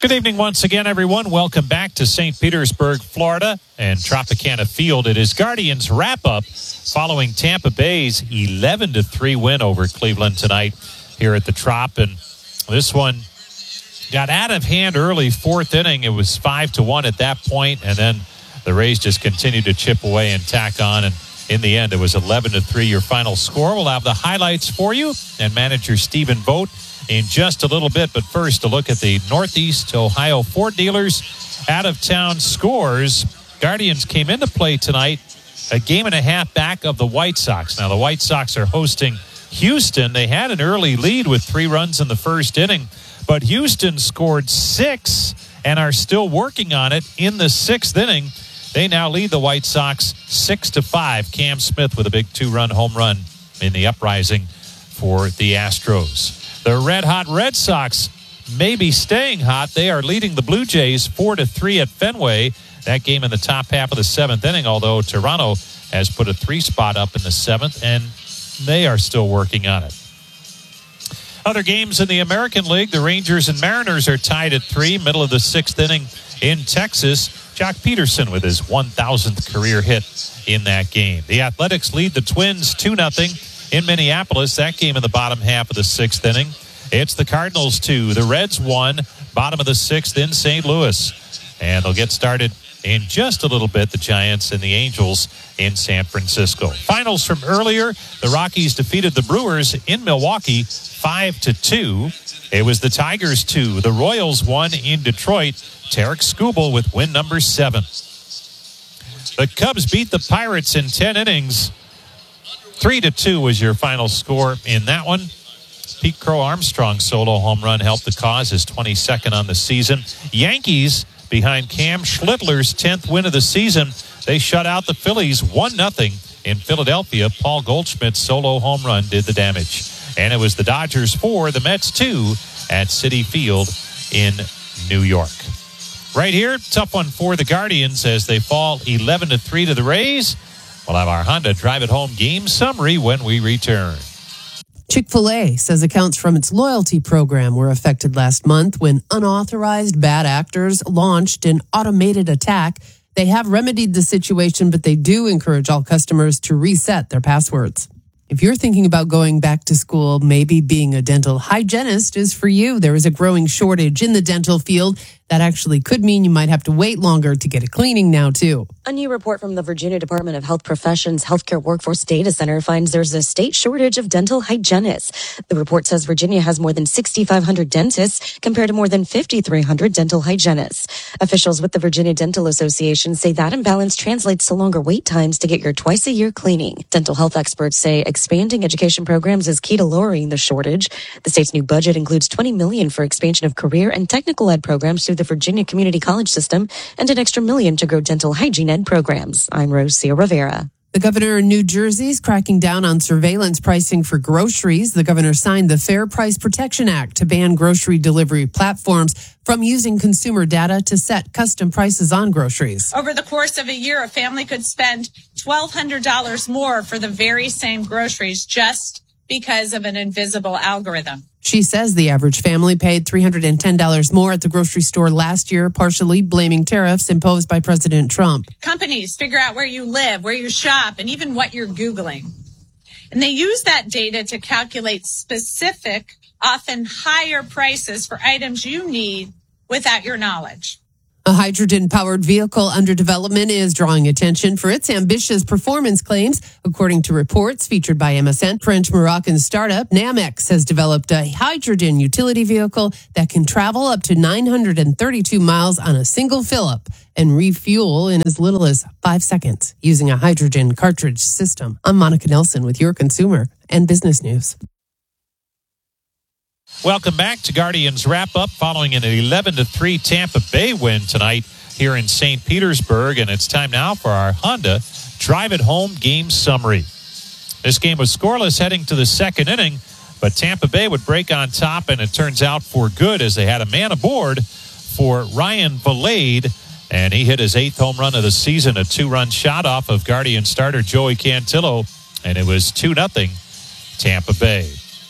Good evening once again, everyone. Welcome back to St. Petersburg, Florida, and Tropicana Field. It is Guardians wrap-up following Tampa Bay's 11-3 win over Cleveland tonight here at the Trop. And this one got out of hand early, fourth inning. It was 5-1 at that point, and then the Rays just continued to chip away and tack on. And in the end, it was 11-3, your final score. We'll have the highlights for you and manager Stephen Vogt in just a little bit. But first, a look at the Northeast Ohio Ford Dealers out-of-town scores. Guardians came into play tonight a game and a half back of the White Sox. Now, the White Sox are hosting Houston. They had an early lead with 3 runs in the first inning, but Houston scored 6 and are still working on it in the 6th inning. They now lead the White Sox 6-5. Cam Smith with a big 2-run home run in the uprising for the Astros. The red-hot Red Sox may be staying hot. They are leading the Blue Jays 4-3 at Fenway. That game in the top half of the 7th inning, although Toronto has put a 3 spot up in the 7th, and they are still working on it. Other games in the American League, the Rangers and Mariners are tied at 3, middle of the 6th inning in Texas. Jock Peterson with his 1,000th career hit in that game. The Athletics lead the Twins 2-0 in Minneapolis. That game in the bottom half of the 6th inning. It's the Cardinals 2, the Reds 1, bottom of the 6th in St. Louis. And they'll get started in just a little bit, the Giants and the Angels in San Francisco. Finals from earlier, the Rockies defeated the Brewers in Milwaukee 5-2. It was the Tigers 2, the Royals 1 in Detroit. Tarek Skubal with win number 7. The Cubs beat the Pirates in 10 innings. 3-2 was your final score in that one. Pete Crow Armstrong's solo home run helped the cause, his 22nd on the season. Yankees behind Cam Schlittler's 10th win of the season. They shut out the Phillies 1-0 in Philadelphia. Paul Goldschmidt's solo home run did the damage. And it was the Dodgers 4, the Mets 2 at Citi Field in New York. Right here, tough one for the Guardians as they fall 11-3 to the Rays. We'll have our Honda Drive It Home game summary when we return. Chick-fil-A says accounts from its loyalty program were affected last month when unauthorized bad actors launched an automated attack. They have remedied the situation, but they do encourage all customers to reset their passwords. If you're thinking about going back to school, maybe being a dental hygienist is for you. There is a growing shortage in the dental field. That actually could mean you might have to wait longer to get a cleaning now, too. A new report from the Virginia Department of Health Professions Healthcare Workforce Data Center finds there's a state shortage of dental hygienists. The report says Virginia has more than 6,500 dentists compared to more than 5,300 dental hygienists. Officials with the Virginia Dental Association say that imbalance translates to longer wait times to get your twice-a-year cleaning. Dental health experts say expanding education programs is key to lowering the shortage. The state's new budget includes $20 million for expansion of career and technical ed programs through the Virginia Community College system and an extra $1 million to grow dental hygiene ed programs. I'm Rosia Rivera. The governor in New Jersey is cracking down on surveillance pricing for groceries. The governor signed the Fair Price Protection Act to ban grocery delivery platforms from using consumer data to set custom prices on groceries. Over the course of a year, a family could spend $1,200 more for the very same groceries just because of an invisible algorithm. She says the average family paid $310 more at the grocery store last year, partially blaming tariffs imposed by President Trump. Companies figure out where you live, where you shop, and even what you're Googling. And they use that data to calculate specific, often higher prices for items you need without your knowledge. A hydrogen-powered vehicle under development is drawing attention for its ambitious performance claims. According to reports featured by MSN, French-Moroccan startup Namex has developed a hydrogen utility vehicle that can travel up to 932 miles on a single fill-up and refuel in as little as 5 seconds using a hydrogen cartridge system. I'm Monica Nelson with your consumer and business news. Welcome back to Guardians Wrap-Up following an 11-3 Tampa Bay win tonight here in St. Petersburg. And it's time now for our Honda Drive It Home game summary. This game was scoreless heading to the 2nd inning, but Tampa Bay would break on top, and it turns out for good as they had a man aboard for Ryan Valade, and he hit his 8th home run of the season, a 2-run shot off of Guardian starter Joey Cantillo, and it was 2-0 Tampa Bay.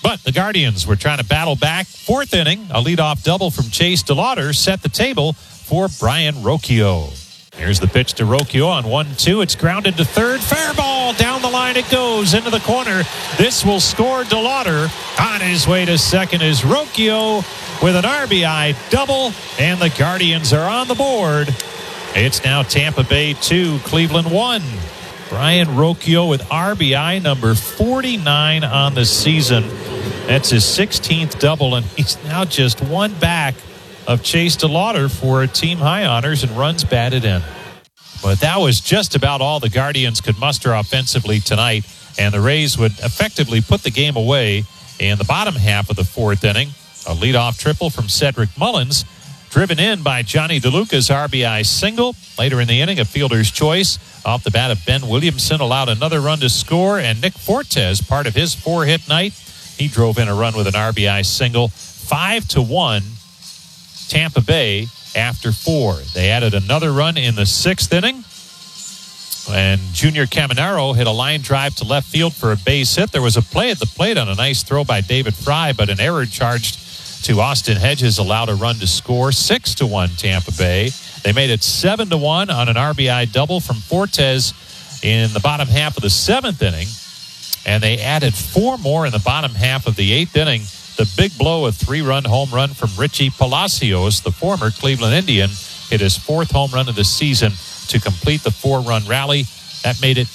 But the Guardians were trying to battle back. Fourth inning, a leadoff double from Chase DeLauder set the table for Brian Rocchio. Here's the pitch to Rocchio on 1-2. It's grounded to third. Fair ball. Down the line it goes into the corner. This will score DeLauder. On his way to second is Rocchio with an RBI double. And the Guardians are on the board. It's now Tampa Bay 2, Cleveland 1. Brian Rocchio with RBI number 49 on the season. That's his 16th double, and he's now just one back of Chase DeLauder for team high honors and runs batted in. But that was just about all the Guardians could muster offensively tonight, and the Rays would effectively put the game away in the bottom half of the fourth inning. A leadoff triple from Cedric Mullins, driven in by Johnny DeLuca's RBI single. Later in the inning, a fielder's choice off the bat of Ben Williamson allowed another run to score, and Nick Fortes, part of his 4-hit night, he drove in a run with an RBI single. 5-1. Tampa Bay after 4. They added another run in the 6th inning. And Junior Caminero hit a line drive to left field for a base hit. There was a play at the plate on a nice throw by David Fry, but an error charged to Austin Hedges allowed a run to score. 6-1 Tampa Bay. They made it 7-1 on an RBI double from Fortes in the bottom half of the 7th inning. And they added 4 more in the bottom half of the 8th inning. The big blow, a 3-run home run from Richie Palacios, the former Cleveland Indian, hit his 4th home run of the season to complete the 4-run rally. That made it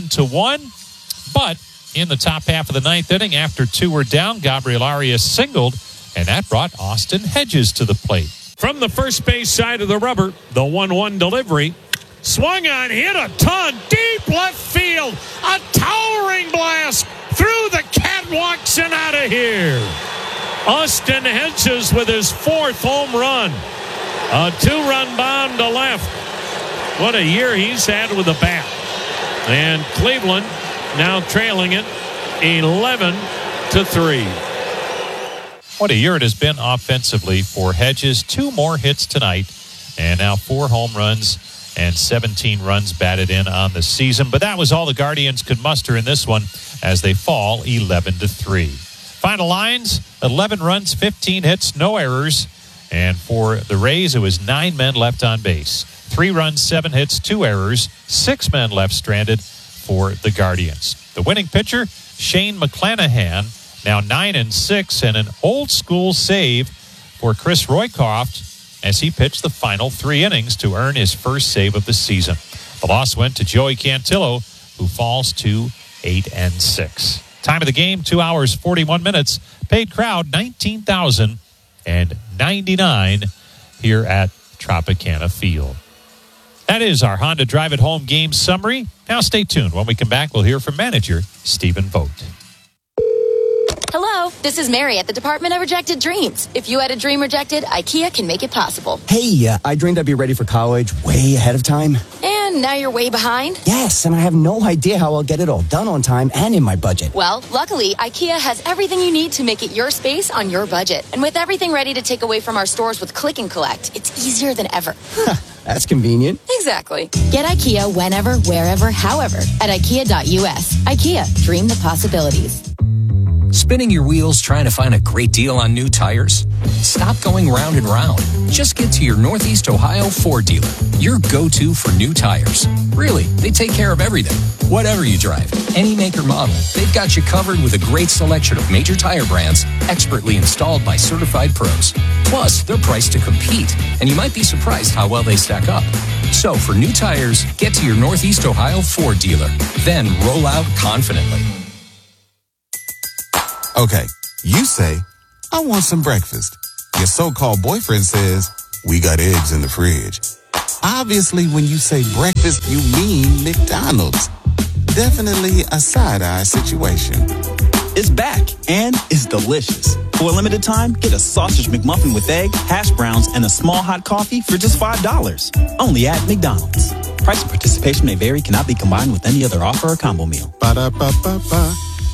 11-1. But in the top half of the 9th inning, after 2 were down, Gabriel Arias singled, and that brought Austin Hedges to the plate. From the first base side of the rubber, the 1-1 delivery. Swung on, hit a ton, deep left field. A towering blast through the catwalks and out of here. Austin Hedges with his 4th home run. A 2-run bomb to left. What a year he's had with the bat. And Cleveland now trailing it 11-3. What a year it has been offensively for Hedges. 2 more hits tonight, and now 4 home runs and 17 runs batted in on the season. But that was all the Guardians could muster in this one as they fall 11-3. Final lines, 11 runs, 15 hits, no errors. And for the Rays, it was 9 men left on base. 3 runs, 7 hits, 2 errors, 6 men left stranded for the Guardians. The winning pitcher, Shane McClanahan, now 9-6, and an old school save for Chris Roycroft as he pitched the final 3 innings to earn his first save of the season. The loss went to Joey Cantillo, who falls to 8-6. Time of the game, 2 hours, 41 minutes. Paid crowd, 19,099 here at Tropicana Field. That is our Honda Drive It Home game summary. Now stay tuned. When we come back, we'll hear from manager Stephen Vogt. Hello, this is Mary at the Department of Rejected Dreams. If you had a dream rejected, IKEA can make it possible. Hey, I dreamed I'd be ready for college way ahead of time. And now you're way behind? Yes, and I have no idea how I'll get it all done on time and in my budget. Well, luckily, IKEA has everything you need to make it your space on your budget. And with everything ready to take away from our stores with Click and Collect, it's easier than ever. That's convenient. Exactly. Get IKEA whenever, wherever, however at IKEA.us. IKEA, dream the possibilities. Spinning your wheels trying to find a great deal on new tires? Stop going round and round. Just get to your Northeast Ohio Ford dealer, your go-to for new tires. Really, they take care of everything. Whatever you drive, any make or model, they've got you covered with a great selection of major tire brands, expertly installed by certified pros. Plus, they're priced to compete, and you might be surprised how well they stack up. So, for new tires, get to your Northeast Ohio Ford dealer. Then roll out confidently. Okay, you say, I want some breakfast. Your so-called boyfriend says, we got eggs in the fridge. Obviously, when you say breakfast, you mean McDonald's. Definitely a side-eye situation. It's back, and it's delicious. For a limited time, get a sausage McMuffin with egg, hash browns, and a small hot coffee for just $5. Only at McDonald's. Price and participation may vary, cannot be combined with any other offer or combo meal. Ba-da-ba-ba-ba.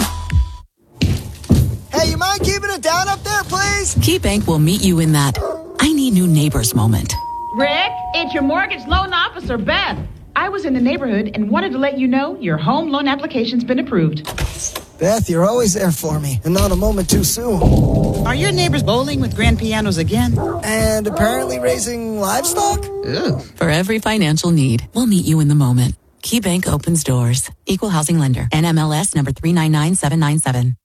Hey, you mind keeping it down up there, please? KeyBank will meet you in that I need new neighbors moment. Rick, it's your mortgage loan officer, Beth. I was in the neighborhood and wanted to let you know your home loan application's been approved. Beth, you're always there for me, and not a moment too soon. Are your neighbors bowling with grand pianos again? And apparently raising livestock? Ugh. For every financial need, we'll meet you in the moment. KeyBank opens doors. Equal housing lender. NMLS number 399797.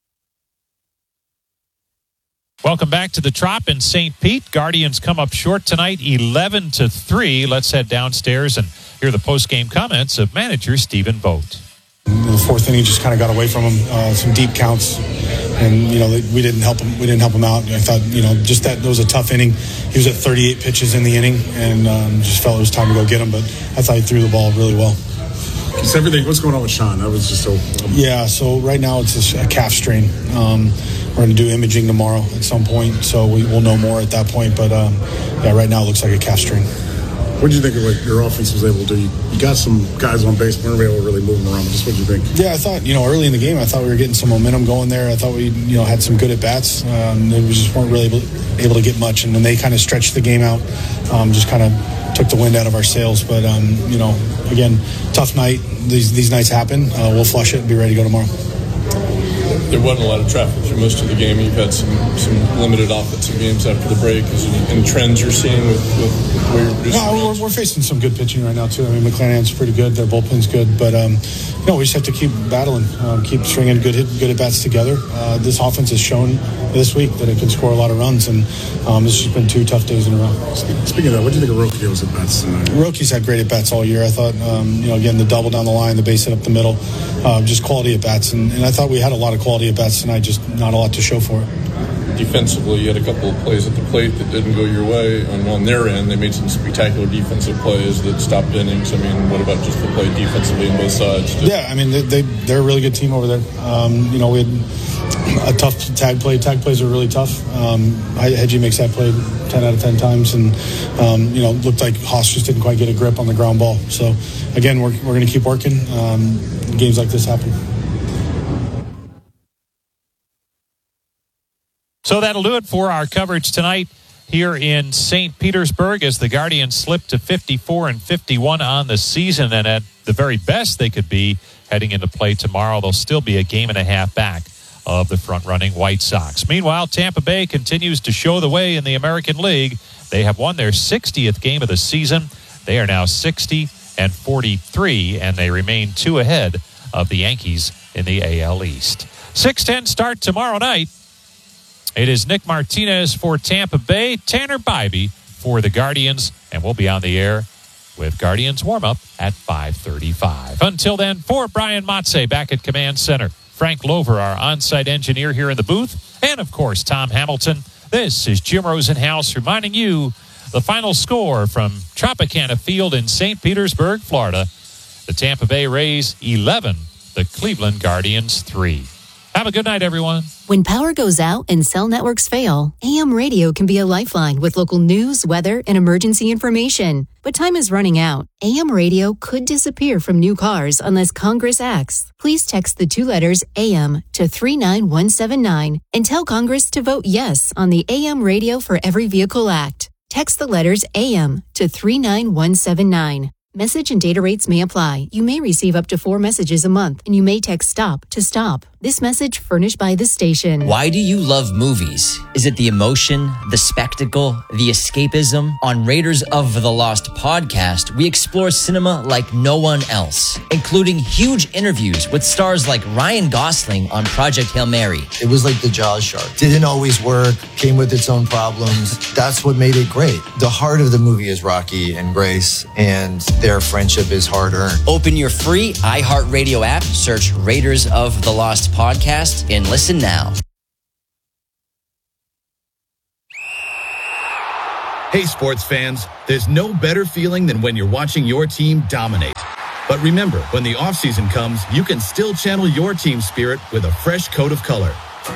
Welcome back to the Trop in St. Pete. Guardians come up short tonight, 11-3. Let's head downstairs and hear the post-game comments of manager Stephen Vogt. The fourth inning just kind of got away from him, some deep counts, and we didn't help him. We didn't help him out. I thought just that was a tough inning. He was at 38 pitches in the inning, and just felt it was time to go get him. But I thought he threw the ball really well. It's everything. What's going on with Sean? That was just so. Yeah. So right now it's a calf strain. We're going to do imaging tomorrow at some point, so we'll know more at that point. But right now it looks like a calf strain. What did you think of what your offense was able to do? You got some guys on base, weren't able to really move them around. Just what did you think? Yeah, I thought, early in the game, I thought we were getting some momentum going there. I thought we, had some good at-bats. We just weren't really able to get much. And then they kind of stretched the game out, just kind of took the wind out of our sails. But, again, tough night. These nights happen. We'll flush it and be ready to go tomorrow. There wasn't a lot of traffic through most of the game. You've had some limited offensive games after the break. Is there any trends you're seeing with the way you're producing? No, we're facing some good pitching right now, too. I mean, McClanahan's pretty good. Their bullpen's good. But, we just have to keep battling, keep stringing good at-bats together. This offense has shown this week that it can score a lot of runs, and it's just been 2 tough days in a row. Speaking of that, what do you think of Rocchio's at-bats tonight? Rocchio's had great at-bats all year. I thought, again, the double down the line, the base hit up the middle, just quality at-bats. And I thought we had a lot of quality at-bats tonight, just not a lot to show for it. Defensively, you had a couple of plays at the plate that didn't go your way. On their end, they made some spectacular defensive plays that stopped innings. I mean, what about just the play defensively on both sides? Yeah, I mean, they're a really good team over there. We had a tough tag play. Tag plays are really tough. Hedgie makes that play 10 out of 10 times, and looked like Haas just didn't quite get a grip on the ground ball. So, again, we're going to keep working. Games like this happen. So that'll do it for our coverage tonight here in St. Petersburg as the Guardians slip to 54-51 on the season, and at the very best they could be heading into play tomorrow. They'll still be a game and a half back of the front-running White Sox. Meanwhile, Tampa Bay continues to show the way in the American League. They have won their 60th game of the season. They are now 60-43, and they remain 2 ahead of the Yankees in the AL East. 6:10 start tomorrow night. It is Nick Martinez for Tampa Bay, Tanner Bybee for the Guardians, and we'll be on the air with Guardians warm-up at 5:35. Until then, for Brian Motze back at Command Center, Frank Lover, our on-site engineer here in the booth, and, of course, Tom Hamilton, this is Jim Rosenhaus reminding you the final score from Tropicana Field in St. Petersburg, Florida. The Tampa Bay Rays 11, the Cleveland Guardians 3. Have a good night, everyone. When power goes out and cell networks fail, AM radio can be a lifeline with local news, weather, and emergency information. But time is running out. AM radio could disappear from new cars unless Congress acts. Please text the 2 letters AM to 39179 and tell Congress to vote yes on the AM Radio for Every Vehicle Act. Text the letters AM to 39179. Message and data rates may apply. You may receive up to 4 messages a month, and you may text STOP to stop. This message furnished by the station. Why do you love movies? Is it the emotion, the spectacle, the escapism? On Raiders of the Lost podcast, we explore cinema like no one else, including huge interviews with stars like Ryan Gosling on Project Hail Mary. It was like the Jaws shark. Didn't always work, came with its own problems. That's what made it great. The heart of the movie is Rocky and Grace, and their friendship is hard-earned. Open your free iHeartRadio app, search Raiders of the Lost podcast, and listen now. Hey, sports fans, there's no better feeling than when you're watching your team dominate. But remember, when the offseason comes, you can still channel your team spirit with a fresh coat of color.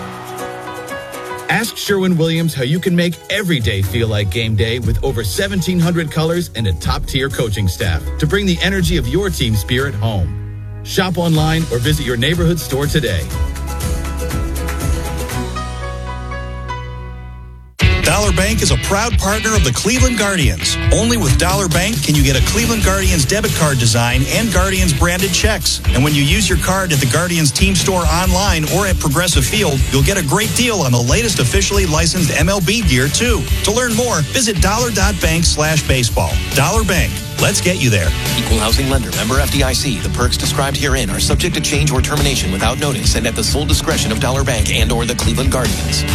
Ask Sherwin-Williams how you can make every day feel like game day with over 1,700 colors and a top-tier coaching staff to bring the energy of your team spirit home. Shop online or visit your neighborhood store today. Dollar Bank is a proud partner of the Cleveland Guardians. Only with Dollar Bank can you get a Cleveland Guardians debit card design and Guardians branded checks. And when you use your card at the Guardians team store online or at Progressive Field, you'll get a great deal on the latest officially licensed MLB gear, too. To learn more, visit dollar.bank/baseball. Dollar Bank. Let's get you there. Equal housing lender. Member FDIC. The perks described herein are subject to change or termination without notice and at the sole discretion of Dollar Bank and or the Cleveland Guardians.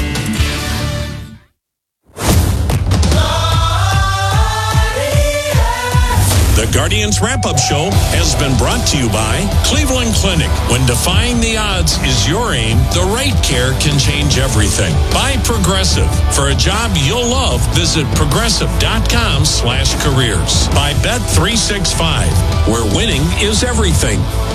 The Guardians Wrap-Up Show has been brought to you by Cleveland Clinic. When defying the odds is your aim, the right care can change everything. By Progressive. For a job you'll love, visit progressive.com/careers. By Bet365, where winning is everything.